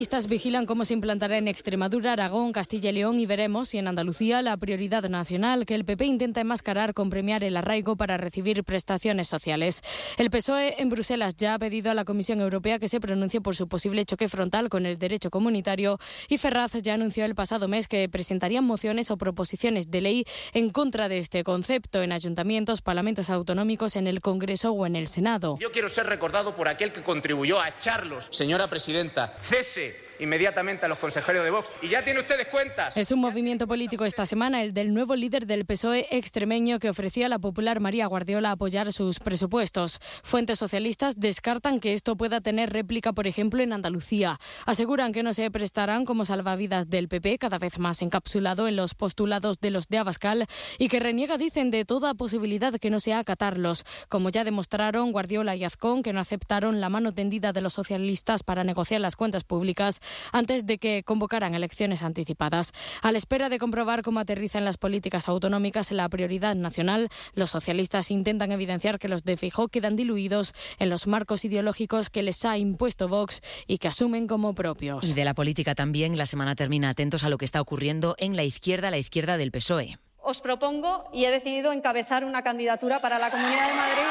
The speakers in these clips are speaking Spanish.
Estas vigilan cómo se implantará en Extremadura, Aragón, Castilla y León y veremos si en Andalucía la prioridad nacional que el PP intenta enmascarar con premiar el arraigo para recibir prestaciones sociales. El PSOE en Bruselas ya ha pedido a la Comisión Europea que se pronuncie por su posible choque frontal con el derecho comunitario y Ferraz ya anunció el pasado mes que presentarían mociones o proposiciones de ley en contra de este concepto en ayuntamientos, parlamentos autonómicos, en el Congreso o en el Senado. Yo quiero ser recordado por aquel que contribuyó a echarlos. Señora presidenta, cese inmediatamente a los consejeros de Vox. Y ya tienen ustedes cuentas. Es un movimiento político esta semana, el del nuevo líder del PSOE extremeño, que ofrecía a la popular María Guardiola apoyar sus presupuestos. Fuentes socialistas descartan que esto pueda tener réplica, por ejemplo, en Andalucía. Aseguran que no se prestarán como salvavidas del PP, cada vez más encapsulado en los postulados de los de Abascal, y que reniega, dicen, de toda posibilidad que no sea acatarlos, como ya demostraron Guardiola y Azcón, que no aceptaron la mano tendida de los socialistas para negociar las cuentas públicas antes de que convocaran elecciones anticipadas. A la espera de comprobar cómo aterrizan las políticas autonómicas la prioridad nacional, los socialistas intentan evidenciar que los de Feijóo quedan diluidos en los marcos ideológicos que les ha impuesto Vox y que asumen como propios. Y de la política también, la semana termina atentos a lo que está ocurriendo en la izquierda del PSOE. Os propongo y he decidido encabezar una candidatura para la Comunidad de Madrid.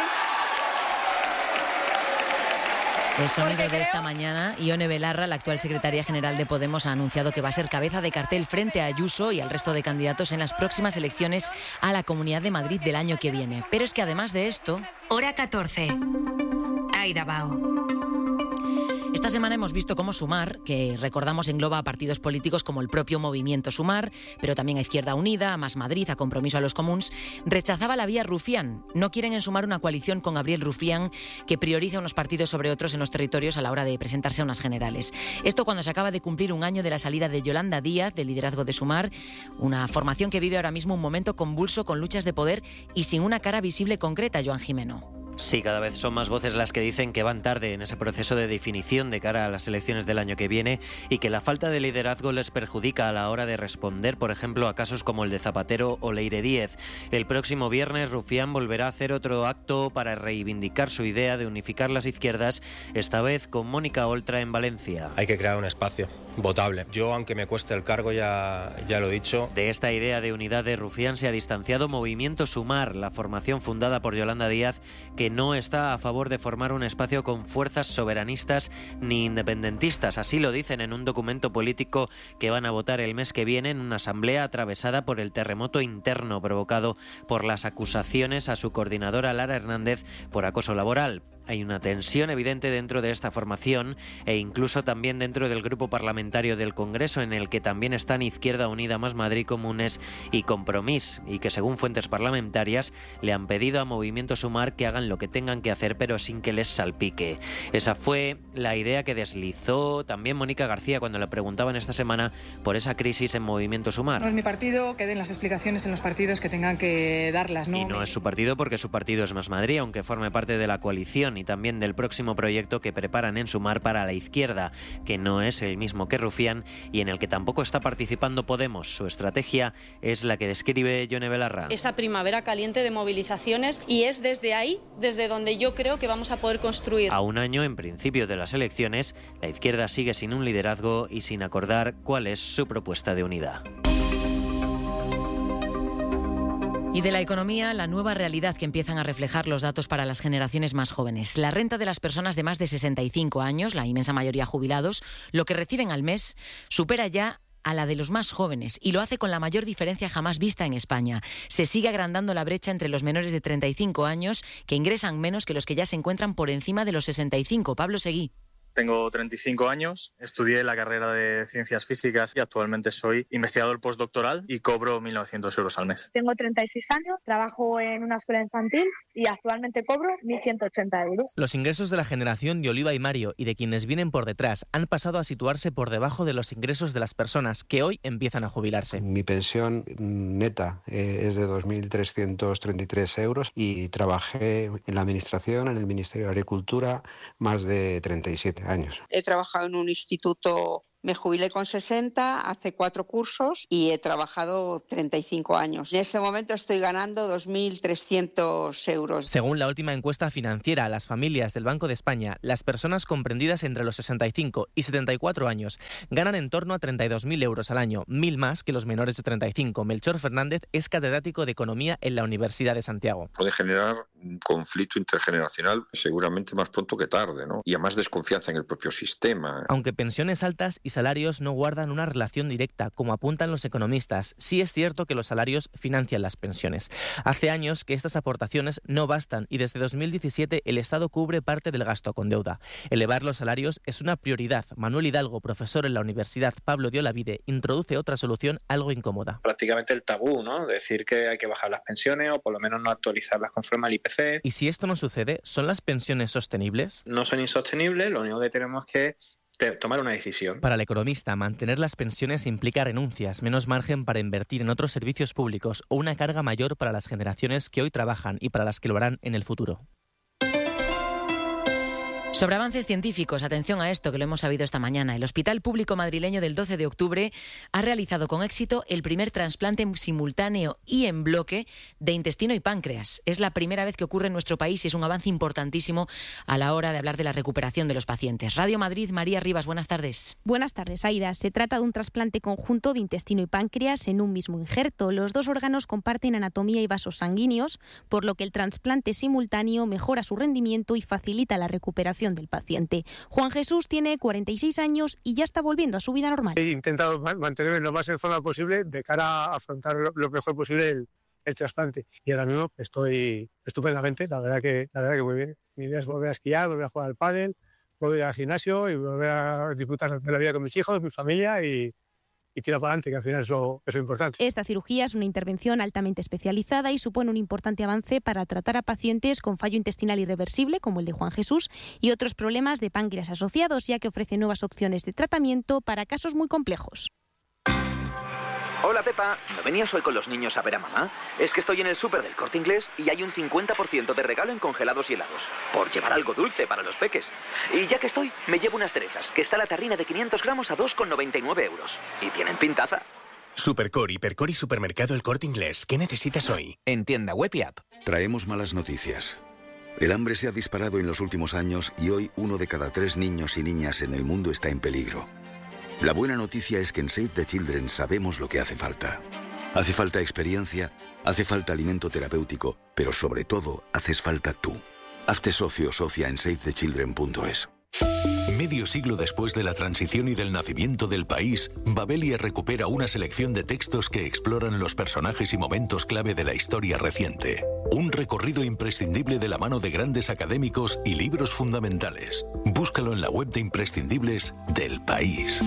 El sonido de esta mañana, Ione Belarra, la actual secretaria general de Podemos, ha anunciado que va a ser cabeza de cartel frente a Ayuso y al resto de candidatos en las próximas elecciones a la Comunidad de Madrid del año que viene. Pero es que además de esto... Hora 14. Aida Bao. Esta semana hemos visto cómo Sumar, que recordamos engloba a partidos políticos como el propio movimiento Sumar, pero también a Izquierda Unida, a Más Madrid, a Compromiso a los Comuns, rechazaba la vía Rufián. No quieren en Sumar una coalición con Gabriel Rufián que prioriza unos partidos sobre otros en los territorios a la hora de presentarse a unas generales. Esto cuando se acaba de cumplir un año de la salida de Yolanda Díaz del liderazgo de Sumar, una formación que vive ahora mismo un momento convulso con luchas de poder y sin una cara visible concreta, Joan Jimeno. Sí, cada vez son más voces las que dicen que van tarde en ese proceso de definición de cara a las elecciones del año que viene y que la falta de liderazgo les perjudica a la hora de responder, por ejemplo, a casos como el de Zapatero o Leire Díez. El próximo viernes Rufián volverá a hacer otro acto para reivindicar su idea de unificar las izquierdas, esta vez con Mónica Oltra en Valencia. Hay que crear un espacio votable. Yo, aunque me cueste el cargo, ya lo he dicho. De esta idea de unidad de Rufián se ha distanciado Movimiento Sumar, la formación fundada por Yolanda Díaz, que no está a favor de formar un espacio con fuerzas soberanistas ni independentistas. Así lo dicen en un documento político que van a votar el mes que viene en una asamblea atravesada por el terremoto interno provocado por las acusaciones a su coordinadora Lara Hernández por acoso laboral. Hay una tensión evidente dentro de esta formación e incluso también dentro del grupo parlamentario del Congreso, en el que también están Izquierda Unida, Más Madrid, Comunes y Compromís, y que según fuentes parlamentarias le han pedido a Movimiento Sumar que hagan lo que tengan que hacer pero sin que les salpique. Esa fue la idea que deslizó también Mónica García cuando le preguntaban esta semana por esa crisis en Movimiento Sumar. No es mi partido, que den las explicaciones en los partidos que tengan que darlas, ¿no? Y no es su partido porque su partido es Más Madrid, aunque forme parte de la coalición y también del próximo proyecto que preparan en Sumar para la izquierda, que no es el mismo que Rufián y en el que tampoco está participando Podemos. Su estrategia es la que describe Ione Belarra. Esa primavera caliente de movilizaciones, y es desde ahí, desde donde yo creo que vamos a poder construir. A un año, en principio, de las elecciones, la izquierda sigue sin un liderazgo y sin acordar cuál es su propuesta de unidad. Y de la economía, la nueva realidad que empiezan a reflejar los datos para las generaciones más jóvenes. La renta de las personas de más de 65 años, la inmensa mayoría jubilados, lo que reciben al mes, supera ya a la de los más jóvenes y lo hace con la mayor diferencia jamás vista en España. Se sigue agrandando la brecha entre los menores de 35 años, que ingresan menos que los que ya se encuentran por encima de los 65. Pablo Seguí. Tengo 35 años, estudié la carrera de Ciencias Físicas y actualmente soy investigador postdoctoral y cobro 1.900 euros al mes. Tengo 36 años, trabajo en una escuela infantil y actualmente cobro 1.180 euros. Los ingresos de la generación de Oliva y Mario y de quienes vienen por detrás han pasado a situarse por debajo de los ingresos de las personas que hoy empiezan a jubilarse. Mi pensión neta es de 2.333 euros y trabajé en la administración, en el Ministerio de Agricultura, más de 37 años. He trabajado en un instituto Me jubilé con 60, hace 4 cursos y he trabajado 35 años. En este momento estoy ganando 2.300 euros. Según la última encuesta financiera a las familias del Banco de España, las personas comprendidas entre los 65 y 74 años ganan en torno a 32.000 euros al año, 1.000 más que los menores de 35. Melchor Fernández es catedrático de Economía en la Universidad de Santiago. Puede generar un conflicto intergeneracional seguramente más pronto que tarde, ¿no? Y además desconfianza en el propio sistema. Aunque pensiones altas y salarios no guardan una relación directa, como apuntan los economistas, sí es cierto que los salarios financian las pensiones. Hace años que estas aportaciones no bastan y desde 2017 el Estado cubre parte del gasto con deuda. Elevar los salarios es una prioridad. Manuel Hidalgo, profesor en la Universidad Pablo de Olavide, introduce otra solución algo incómoda. Prácticamente el tabú, ¿no? Decir que hay que bajar las pensiones o por lo menos no actualizarlas conforme al IPC. Y si esto no sucede, ¿son las pensiones sostenibles? No son insostenibles, lo único que tenemos que tomar una decisión. Para el economista, mantener las pensiones implica renuncias, menos margen para invertir en otros servicios públicos o una carga mayor para las generaciones que hoy trabajan y para las que lo harán en el futuro. Sobre avances científicos, atención a esto que lo hemos sabido esta mañana. El Hospital Público Madrileño del 12 de octubre ha realizado con éxito el primer trasplante simultáneo y en bloque de intestino y páncreas. Es la primera vez que ocurre en nuestro país y es un avance importantísimo a la hora de hablar de la recuperación de los pacientes. Radio Madrid, María Rivas, buenas tardes. Buenas tardes, Aida. Se trata de un trasplante conjunto de intestino y páncreas en un mismo injerto. Los dos órganos comparten anatomía y vasos sanguíneos, por lo que el trasplante simultáneo mejora su rendimiento y facilita la recuperación del paciente. Juan Jesús tiene 46 años y ya está volviendo a su vida normal. He intentado mantenerme lo más en forma posible de cara a afrontar lo mejor posible el trasplante. Y ahora mismo estoy estupendamente, la verdad que muy bien. Mi idea es volver a esquiar, volver a jugar al pádel, volver al gimnasio y volver a disfrutar de la vida con mis hijos, mi familia y tirar para adelante, que al final eso es importante. Esta cirugía es una intervención altamente especializada y supone un importante avance para tratar a pacientes con fallo intestinal irreversible, como el de Juan Jesús, y otros problemas de páncreas asociados, ya que ofrece nuevas opciones de tratamiento para casos muy complejos. Hola Pepa, ¿no venías hoy con los niños a ver a mamá? Es que estoy en el súper del Corte Inglés y hay un 50% de regalo en congelados y helados, por llevar algo dulce para los peques. Y ya que estoy, me llevo unas cerezas, que está la tarrina de 500 gramos a 2,99 euros. Y tienen pintaza. Supercor, Hipercor y Supermercado El Corte Inglés. ¿Qué necesitas hoy? En tienda web y app. Traemos malas noticias. El hambre se ha disparado en los últimos años y hoy 1 de cada 3 niños y niñas en el mundo está en peligro. La buena noticia es que en Save the Children sabemos lo que hace falta. Hace falta experiencia, hace falta alimento terapéutico, pero sobre todo, haces falta tú. Hazte socio o socia en savethechildren.es. Medio siglo después de la transición y del nacimiento del país, Babelia recupera una selección de textos que exploran los personajes y momentos clave de la historia reciente. Un recorrido imprescindible de la mano de grandes académicos y libros fundamentales. Búscalo en la web de imprescindibles del País.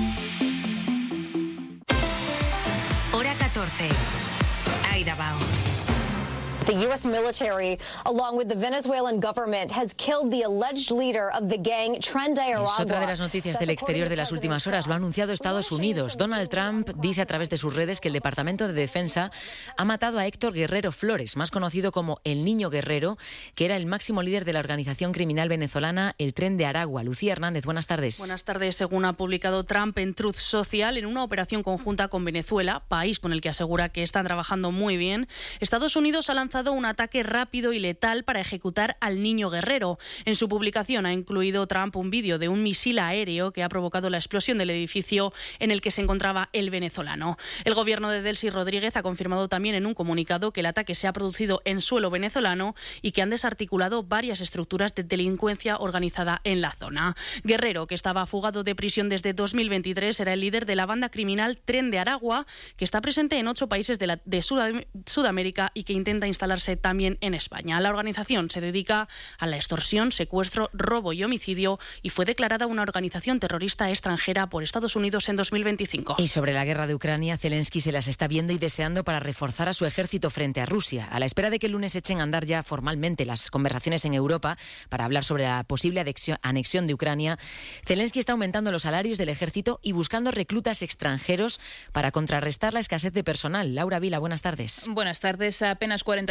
Hora 14. Aida Bao. The U.S. military, along with the Venezuelan government, has killed the alleged leader of the gang, Tren de Aragua. Es otra de las noticias del exterior de las últimas horas. Lo ha anunciado Estados Unidos. Donald Trump dice a través de sus redes que el Departamento de Defensa ha matado a Héctor Guerrero Flores, más conocido como el Niño Guerrero, que era el máximo líder de la organización criminal venezolana, el Tren de Aragua. Lucía Hernández, buenas tardes. Buenas tardes. Según ha publicado Trump en Truth Social, en una operación conjunta con Venezuela, país con el que asegura que están trabajando muy bien, Estados Unidos ha lanzado un ataque rápido y letal para ejecutar al Niño Guerrero. En su publicación ha incluido Trump un vídeo de un misil aéreo que ha provocado la explosión del edificio en el que se encontraba el venezolano. El gobierno de Delcy Rodríguez ha confirmado también en un comunicado que el ataque se ha producido en suelo venezolano y que han desarticulado varias estructuras de delincuencia organizada en la zona. Guerrero, que estaba fugado de prisión desde 2023, era el líder de la banda criminal Tren de Aragua, que está presente en 8 países de Sudamérica y que intenta instalarse también en España. La organización se dedica a la extorsión, secuestro, robo y homicidio y fue declarada una organización terrorista extranjera por Estados Unidos en 2025. Y sobre la guerra de Ucrania, Zelensky se las está viendo y deseando para reforzar a su ejército frente a Rusia. A la espera de que el lunes echen a andar ya formalmente las conversaciones en Europa para hablar sobre la posible anexión de Ucrania, Zelensky está aumentando los salarios del ejército y buscando reclutas extranjeros para contrarrestar la escasez de personal. Laura Vila, buenas tardes. Buenas tardes. Apenas 48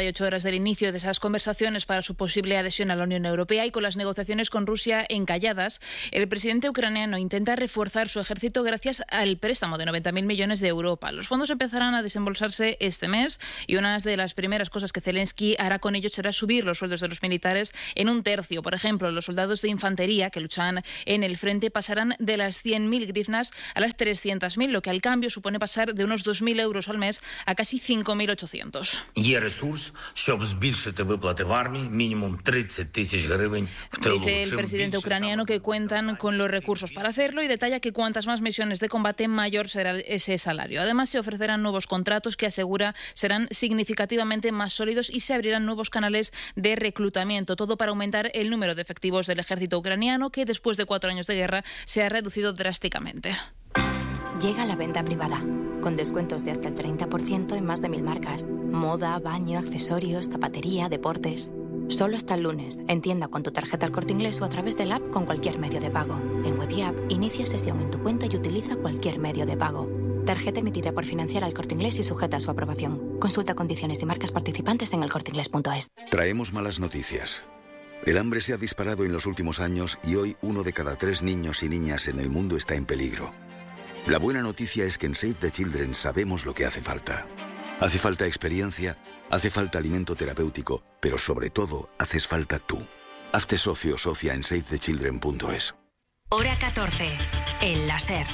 48 horas del inicio de esas conversaciones para su posible adhesión a la Unión Europea y con las negociaciones con Rusia encalladas, el presidente ucraniano intenta reforzar su ejército gracias al préstamo de 90.000 millones de euros. Los fondos empezarán a desembolsarse este mes y una de las primeras cosas que Zelensky hará con ellos será subir los sueldos de los militares en 1/3. Por ejemplo, los soldados de infantería que luchan en el frente pasarán de las 100.000 grivnas a las 300.000, lo que al cambio supone pasar de unos 2.000 euros al mes a casi 5.800. Dice el presidente ucraniano que cuentan con los recursos para hacerlo y detalla que cuantas más misiones de combate, mayor será ese salario. Además, se ofrecerán nuevos contratos que asegura serán significativamente más sólidos y se abrirán nuevos canales de reclutamiento. Todo para aumentar el número de efectivos del ejército ucraniano, que después de 4 años de guerra se ha reducido drásticamente. Llega la venta privada, con descuentos de hasta el 30% en más de 1.000 marcas. Moda, baño, accesorios, zapatería, deportes. Solo hasta el lunes, en tienda con tu tarjeta El Corte Inglés o a través del app con cualquier medio de pago. En web y app, inicia sesión en tu cuenta y utiliza cualquier medio de pago. Tarjeta emitida por Financiera El Corte Inglés y sujeta a su aprobación. Consulta condiciones y marcas participantes en elcorteinglés.es. Traemos malas noticias. El hambre se ha disparado en los últimos años y hoy 1 de cada 3 niños y niñas en el mundo está en peligro. La buena noticia es que en Save the Children sabemos lo que hace falta. Hace falta experiencia, hace falta alimento terapéutico, pero sobre todo haces falta tú. Hazte socio o socia en savethechildren.es. Hora 14, el láser.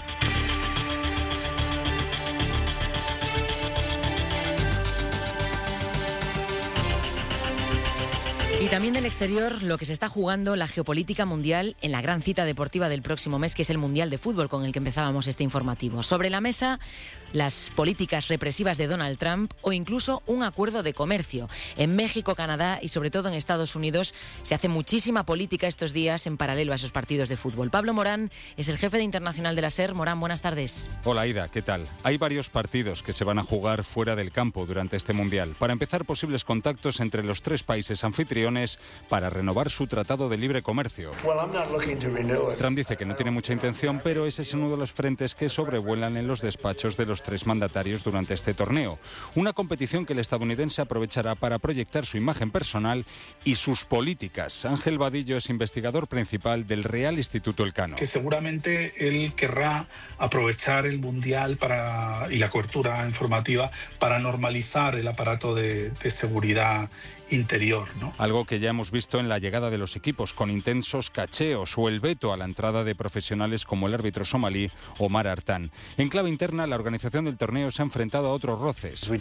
Y también del exterior, lo que se está jugando la geopolítica mundial en la gran cita deportiva del próximo mes, que es el Mundial de Fútbol, con el que empezábamos este informativo. Sobre la mesa, las políticas represivas de Donald Trump o incluso un acuerdo de comercio. En México, Canadá y sobre todo en Estados Unidos se hace muchísima política estos días en paralelo a esos partidos de fútbol. Pablo Morán es el jefe de internacional de la SER. Morán, buenas tardes. Hola, Aida, ¿qué tal? Hay varios partidos que se van a jugar fuera del campo durante este Mundial. Para empezar, posibles contactos entre los 3 países anfitriones para renovar su tratado de libre comercio. Trump dice que no tiene mucha intención, pero ese es uno de los frentes que sobrevuelan en los despachos de los 3 mandatarios durante este torneo. Una competición que el estadounidense aprovechará para proyectar su imagen personal y sus políticas. Ángel Vadillo es investigador principal del Real Instituto Elcano. Que seguramente él querrá aprovechar el Mundial y la cobertura informativa para normalizar el aparato de seguridad interior, ¿no? Algo que ya hemos visto en la llegada de los equipos, con intensos cacheos o el veto a la entrada de profesionales como el árbitro somalí Omar Artan. En clave interna, la organización del torneo se ha enfrentado a otros roces. El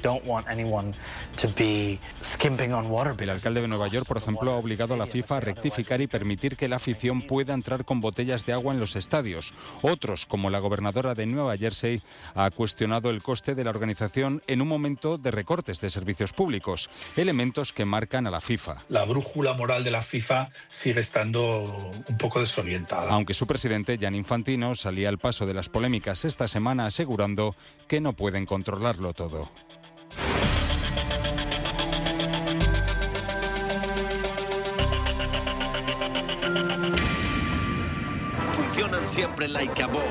alcalde de Nueva York, por ejemplo, ha obligado a la FIFA a rectificar y permitir que la afición pueda entrar con botellas de agua en los estadios. Otros, como la gobernadora de Nueva Jersey, ha cuestionado el coste de la organización en un momento de recortes de servicios públicos, elementos que marcan a la FIFA. La brújula moral de la FIFA sigue estando un poco desorientada. Aunque su presidente, Gianni Infantino, salía al paso de las polémicas esta semana asegurando que no pueden controlarlo todo. Funcionan siempre like a